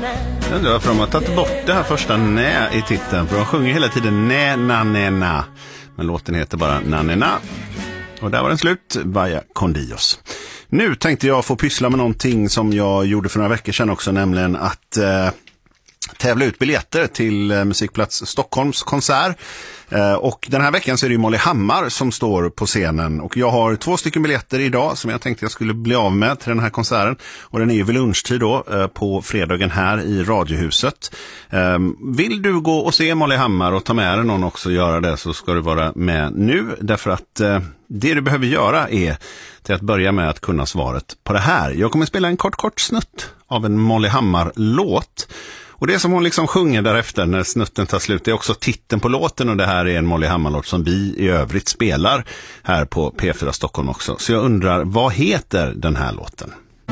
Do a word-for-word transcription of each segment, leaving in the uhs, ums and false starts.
Jag undrar varför de har tagit bort det här första nä i titeln. För de sjunger hela tiden nä, na, nä, na. Men låten heter bara na, nä, na. Och där var den slut. Vaya con Dios. Nu tänkte jag få pyssla med någonting som jag gjorde för några veckor sedan också. Nämligen att eh, tävla ut biljetter till eh, Musikplats Stockholms konsert. Eh, och den här veckan så är det ju Molly Hammar som står på scenen. Och jag har två stycken biljetter idag som jag tänkte jag skulle bli av med till den här konserten. Och den är ju vid lunchtid då eh, på fredagen här i Radiohuset. Eh, vill du gå och se Molly Hammar och ta med dig någon också och göra det, så ska du vara med nu. Därför att eh, det du behöver göra är till att börja med att kunna svaret på det här. Jag kommer spela en kort kort snutt av en Molly Hammar-låt. Och det som hon liksom sjunger därefter när snutten tar slut är också titeln på låten, och det här är en Molly Hammar-låt som vi i övrigt spelar här på P fyra Stockholm också. Så jag undrar, vad heter den här låten?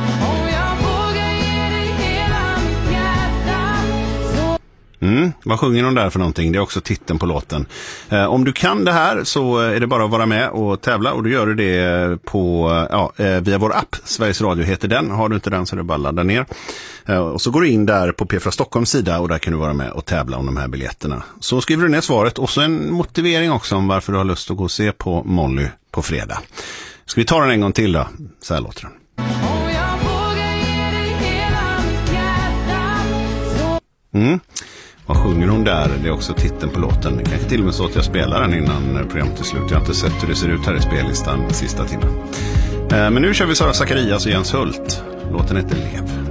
Mm, vad sjunger hon där för någonting? Det är också titeln på låten. Eh, om du kan det här så är det bara att vara med och tävla, och du gör det på, ja, via vår app. Sveriges Radio heter den. Har du inte den så är det bara att ladda ner. Eh, och så går du in där på P fyra Stockholms sida och där kan du vara med och tävla om de här biljetterna. Så skriver du ner svaret och så en motivering också om varför du har lust att gå och se på Molly på fredag. Ska vi ta den en gång till då? Så här låter den. Mm. Vad sjunger hon där? Det är också titeln på låten. Det kanske till och med så att jag spelar den innan programmet till slut. Jag har inte sett hur det ser ut här i spellistan sista timmen. Men nu kör vi Sara Zacharias och Jens Hult. Låten heter Lev.